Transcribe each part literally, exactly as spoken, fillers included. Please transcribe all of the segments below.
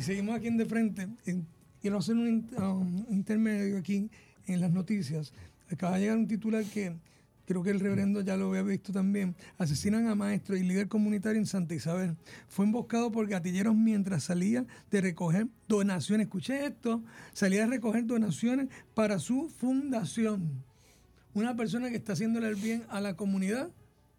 seguimos aquí en De Frente, en, quiero hacer un, um, intermedio aquí en las noticias. Acaba de llegar un titular que creo que el reverendo ya lo había visto también. Asesinan a maestro y líder comunitario en Santa Isabel. Fue emboscado por gatilleros mientras salía de recoger donaciones. Escuché esto, salía de recoger donaciones para su fundación. Una persona que está haciéndole el bien a la comunidad,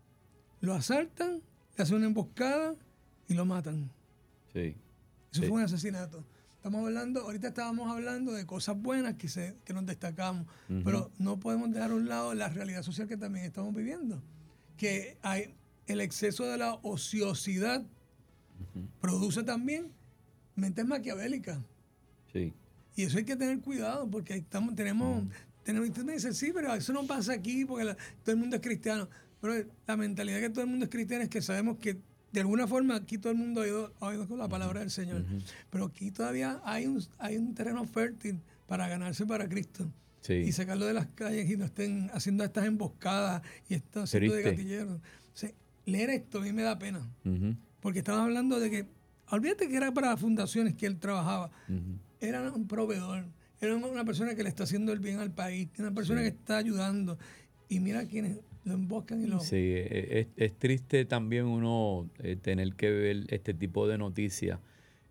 lo asaltan, le hacen una emboscada y lo matan. Sí. Eso sí. fue un asesinato. Estamos hablando, ahorita estábamos hablando de cosas buenas que, se, que nos destacamos, uh-huh. pero no podemos dejar a un lado la realidad social que también estamos viviendo. Que hay el exceso de la ociosidad uh-huh. produce también mentes maquiavélicas. Sí. Y eso hay que tener cuidado porque estamos, tenemos, uh-huh. tenemos, usted me dice, sí, pero eso no pasa aquí porque la, todo el mundo es cristiano. Pero la mentalidad que todo el mundo es cristiano es que sabemos que de alguna forma aquí todo el mundo ha oído, ha oído con la palabra del Señor, uh-huh. pero aquí todavía hay un, hay un terreno fértil para ganarse para Cristo sí. y sacarlo de las calles y no estén haciendo estas emboscadas y estos sitios de gatilleros. O sea, leer esto a mí me da pena, uh-huh. porque estamos hablando de que, olvídate que era para fundaciones que él trabajaba, uh-huh. era un proveedor, era una persona que le está haciendo el bien al país, una persona sí. que está ayudando, y mira quiénes lo emboscan y lo... Sí, es, es triste también uno eh, tener que ver este tipo de noticias.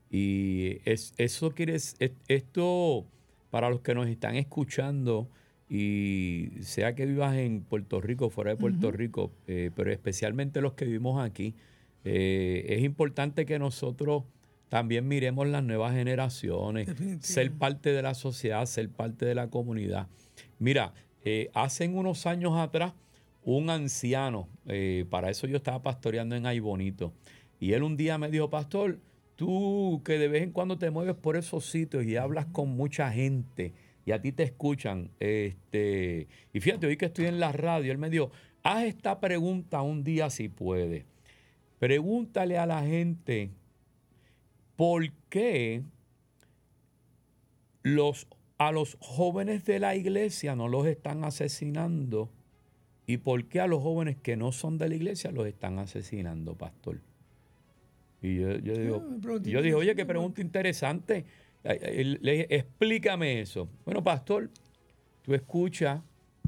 Y es, eso quiere es, esto, para los que nos están escuchando, y sea que vivas en Puerto Rico, fuera de Puerto uh-huh. Rico, eh, pero especialmente los que vivimos aquí, eh, es importante que nosotros también miremos las nuevas generaciones, ser parte de la sociedad, ser parte de la comunidad. Mira, eh, hace unos años atrás, un anciano, eh, para eso yo estaba pastoreando en Ay Bonito, y él un día me dijo, pastor, tú que de vez en cuando te mueves por esos sitios y hablas con mucha gente y a ti te escuchan, este, y fíjate, hoy que estoy en la radio, él me dijo, haz esta pregunta un día si puedes. Pregúntale a la gente por qué los, a los jóvenes de la iglesia no los están asesinando. ¿Y por qué a los jóvenes que no son de la iglesia los están asesinando, pastor? Y yo, yo digo, no, yo digo, oye, qué pregunta interesante. Le dije, explícame eso. Bueno, pastor, tú escuchas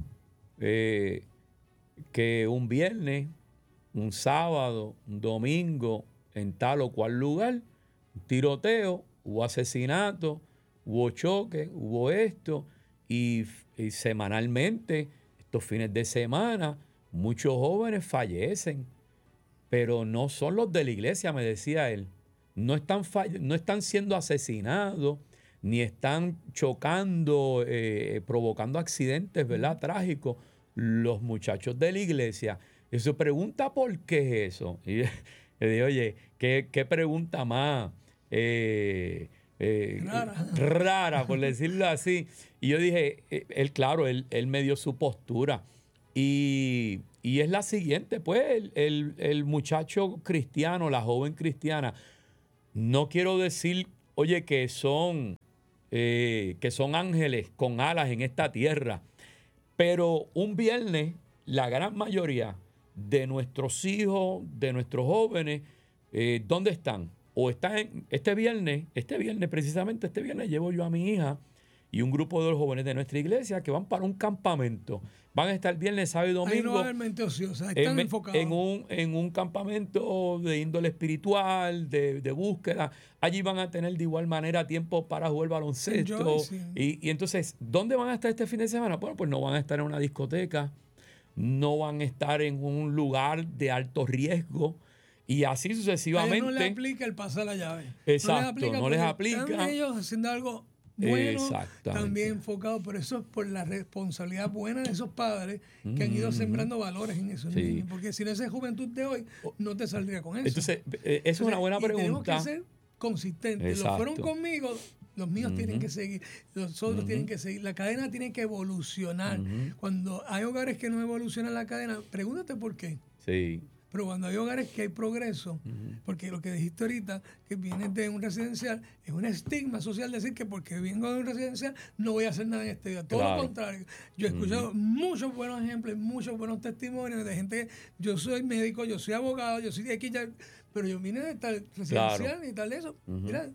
eh, que un viernes, un sábado, un domingo, en tal o cual lugar, un tiroteo, hubo asesinato, hubo choque, hubo esto, y, y semanalmente... Estos fines de semana, muchos jóvenes fallecen, pero no son los de la iglesia, me decía él. No están, fall- no están siendo asesinados, ni están chocando, eh, provocando accidentes, ¿verdad? Trágicos, los muchachos de la iglesia. Y se pregunta por qué es eso. Y le digo, oye, ¿qué, qué pregunta más? Eh, Eh, rara. rara, por decirlo así. Y yo dije, él, claro, él, él me dio su postura. Y, y es la siguiente, pues, el, el, el muchacho cristiano, la joven cristiana, no quiero decir, oye, que son, eh, que son ángeles con alas en esta tierra, pero un viernes, la gran mayoría de nuestros hijos, de nuestros jóvenes, eh, ¿dónde están? O está en, este viernes, este viernes, precisamente este viernes, llevo yo a mi hija y un grupo de los jóvenes de nuestra iglesia que van para un campamento. Van a estar viernes, sábado y domingo. Ahí no va a haber mente ociosa, están en, enfocados. En un, en un campamento de índole espiritual, de, de búsqueda. Allí van a tener de igual manera tiempo para jugar baloncesto. Enjoy, sí. y, y entonces, ¿dónde van a estar este fin de semana? Bueno, pues no van a estar en una discoteca, no van a estar en un lugar de alto riesgo. Y así sucesivamente. A ellos no les aplica el pasar la llave. Exacto, no les aplica. No les aplica. Ellos haciendo algo bueno, también enfocado, pero eso es por la responsabilidad buena de esos padres que mm-hmm. han ido sembrando valores en esos sí. niños. Porque si no, esa juventud de hoy no te saldría con eso. Entonces, eh, eso es una buena pregunta. Tenemos que ser consistentes. Exacto. Los fueron conmigo, los míos mm-hmm. tienen que seguir, los otros mm-hmm. tienen que seguir. La cadena tiene que evolucionar. Mm-hmm. Cuando hay hogares que no evolucionan la cadena, pregúntate por qué. Sí. Pero cuando hay hogares que hay progreso, uh-huh. porque lo que dijiste ahorita, que vienes de un residencial, es un estigma social decir que porque vengo de un residencial no voy a hacer nada en este día. Todo claro. lo contrario. Yo he escuchado uh-huh. muchos buenos ejemplos, muchos buenos testimonios de gente que yo soy médico, yo soy abogado, yo soy de aquí, ya, pero yo vine de tal residencial claro. y tal eso. Uh-huh. Mira,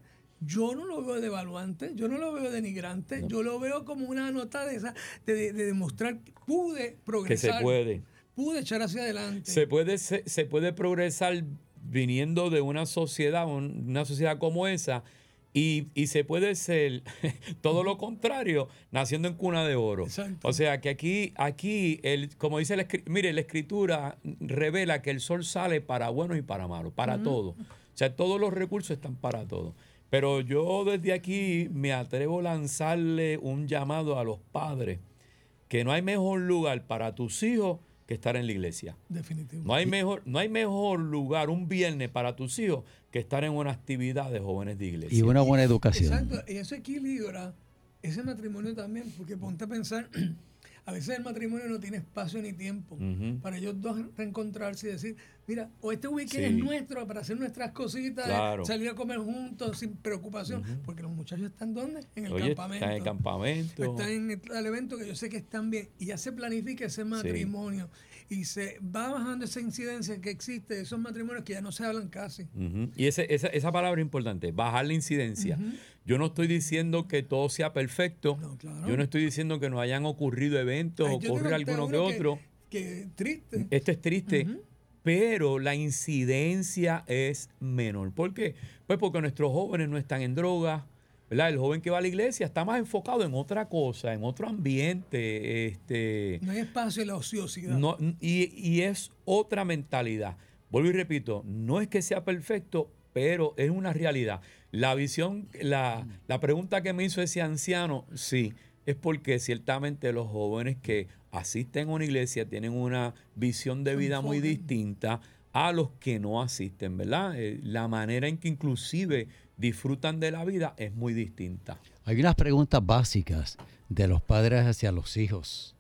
yo no lo veo devaluante, yo no lo veo denigrante, no. yo lo veo como una nota de esa, de, de, de demostrar que pude progresar. Que se puede. Pude echar hacia adelante. Se puede, se, se puede progresar viniendo de una sociedad, un, una sociedad como esa, y, y se puede ser todo lo contrario, naciendo en cuna de oro. Exacto. O sea que aquí, aquí el, como dice la, mire, la escritura revela que el sol sale para buenos y para malos, para uh-huh. todo. O sea, todos los recursos están para todo. Pero yo desde aquí me atrevo a lanzarle un llamado a los padres, que no hay mejor lugar para tus hijos que estar en la iglesia. Definitivamente. No hay mejor, no hay mejor lugar un viernes para tus hijos que estar en una actividad de jóvenes de iglesia. Y una buena educación. Exacto, y eso equilibra ese matrimonio también, porque ponte a pensar, a veces el matrimonio no tiene espacio ni tiempo uh-huh. para ellos dos reencontrarse y decir, mira, o este weekend sí. es nuestro para hacer nuestras cositas, claro. salir a comer juntos sin preocupación, uh-huh. porque los muchachos están ¿dónde? En el Oye, campamento. Están en el campamento. Están en el, el evento que yo sé que están bien, y ya se planifica ese matrimonio, sí. y se va bajando esa incidencia que existe de esos matrimonios que ya no se hablan casi. Uh-huh. Y ese, esa, esa palabra es importante, bajar la incidencia. Uh-huh. Yo no estoy diciendo que todo sea perfecto, no, claro. yo no estoy diciendo que no hayan ocurrido eventos, Ay, ocurre alguno que otro. Que, que triste. Esto es triste. Uh-huh. Pero la incidencia es menor. ¿Por qué? Pues porque nuestros jóvenes no están en drogas, ¿verdad? El joven que va a la iglesia está más enfocado en otra cosa, en otro ambiente. Este, no hay espacio en la ociosidad. No, y, y es otra mentalidad. Vuelvo y repito, no es que sea perfecto, pero es una realidad. La visión, la, la pregunta que me hizo ese anciano, sí, es porque ciertamente los jóvenes que asisten a una iglesia tienen una visión de vida muy distinta a los que no asisten, ¿verdad? Eh, la manera en que inclusive disfrutan de la vida es muy distinta. Hay unas preguntas básicas de los padres hacia los hijos.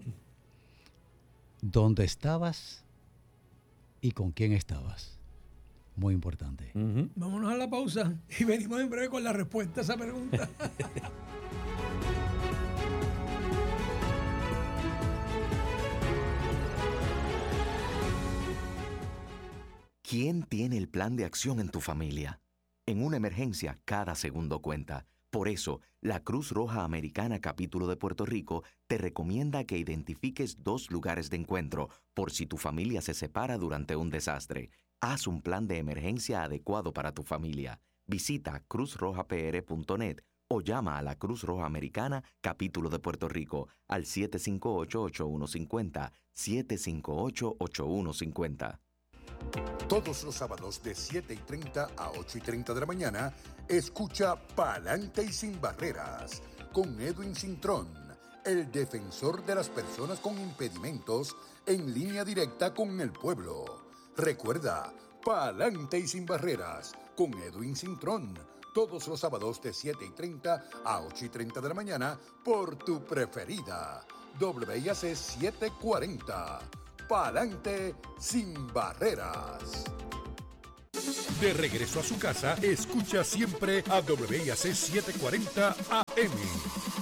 ¿Dónde estabas y con quién estabas? Muy importante. Uh-huh. Vámonos a la pausa y venimos en breve con la respuesta a esa pregunta. ¿Quién tiene el plan de acción en tu familia? En una emergencia, cada segundo cuenta. Por eso, la Cruz Roja Americana Capítulo de Puerto Rico te recomienda que identifiques dos lugares de encuentro por si tu familia se separa durante un desastre. Haz un plan de emergencia adecuado para tu familia. Visita cruz roja p r punto net o llama a la Cruz Roja Americana Capítulo de Puerto Rico al siete cinco ocho, ocho uno cinco cero, siete cinco ocho, ocho uno cinco cero. Todos los sábados de siete y treinta a ocho y treinta de la mañana, escucha Pa'lante y Sin Barreras con Edwin Cintrón, el defensor de las personas con impedimentos, en línea directa con el pueblo. Recuerda, Pa'lante y Sin Barreras con Edwin Cintrón, todos los sábados de siete y treinta a ocho y treinta de la mañana por tu preferida, W I A C setecientos cuarenta. Pa'lante Sin Barreras. De regreso a su casa, escucha siempre a W I A C setecientos cuarenta A M.